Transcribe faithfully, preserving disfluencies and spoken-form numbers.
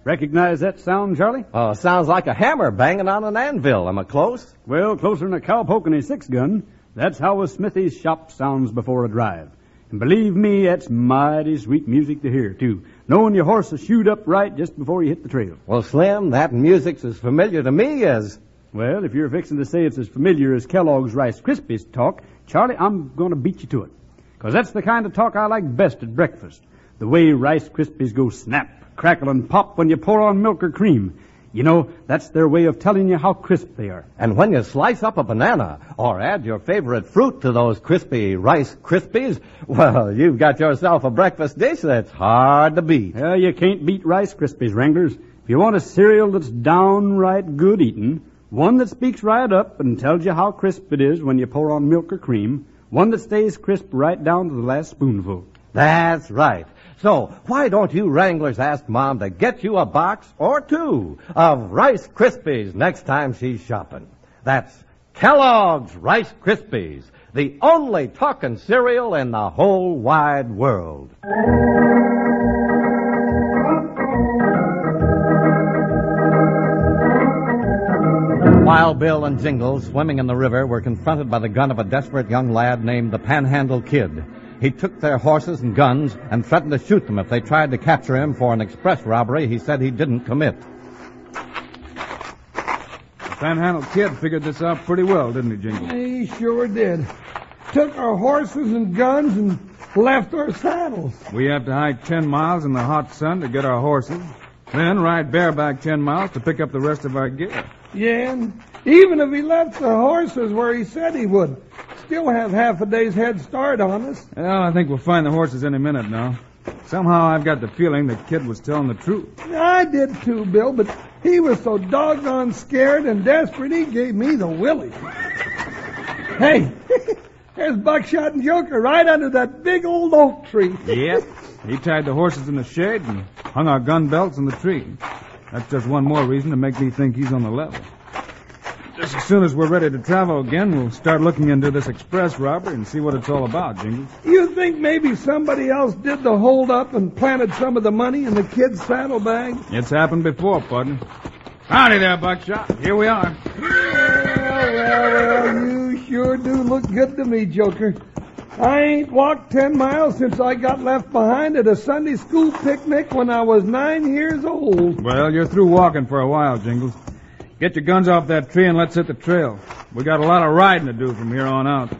Recognize that sound, Charlie? Oh, sounds like a hammer banging on an anvil. Am I close? Well, closer than a cowpoke in a six-gun. That's how a smithy's shop sounds before a drive. And believe me, that's mighty sweet music to hear, too. Knowing your horse will shoot up right just before you hit the trail. Well, Slim, that music's as familiar to me as... Well, if you're fixing to say it's as familiar as Kellogg's Rice Krispies talk, Charlie, I'm going to beat you to it. Because that's the kind of talk I like best at breakfast. The way Rice Krispies go snap, crackle, and pop when you pour on milk or cream. You know, that's their way of telling you how crisp they are. And when you slice up a banana or add your favorite fruit to those crispy Rice Krispies, well, you've got yourself a breakfast dish that's hard to beat. Well, you can't beat Rice Krispies, Wranglers. If you want a cereal that's downright good eating, one that speaks right up and tells you how crisp it is when you pour on milk or cream, one that stays crisp right down to the last spoonful. That's right. So, why don't you Wranglers ask Mom to get you a box or two of Rice Krispies next time she's shopping? That's Kellogg's Rice Krispies, the only talking cereal in the whole wide world. Wild Bill and Jingles, swimming in the river, were confronted by the gun of a desperate young lad named the Panhandle Kid. He took their horses and guns and threatened to shoot them if they tried to capture him for an express robbery he said he didn't commit. The Panhandle Kid figured this out pretty well, didn't he, Jingles? He sure did. Took our horses and guns and left our saddles. We have to hike ten miles in the hot sun to get our horses, then ride bareback ten miles to pick up the rest of our gear. Yeah, and even if he left the horses where he said he would, still have half a day's head start on us. Well, I think we'll find the horses any minute now. Somehow I've got the feeling the kid was telling the truth. I did too, Bill, but he was so doggone scared and desperate he gave me the willies. Hey, there's Buckshot and Joker right under that big old oak tree. Yep. He tied the horses in the shade and hung our gun belts in the tree. That's just one more reason to make me think he's on the level. Just as soon as we're ready to travel again, we'll start looking into this express robbery and see what it's all about, Jingles. You think maybe somebody else did the hold-up and planted some of the money in the kid's saddlebag? It's happened before, partner. Howdy there, Buckshot. Here we are. Well, well, well, you sure do look good to me, Joker. I ain't walked ten miles since I got left behind at a Sunday school picnic when I was nine years old. Well, you're through walking for a while, Jingles. Get your guns off that tree and let's hit the trail. We got a lot of riding to do from here on out.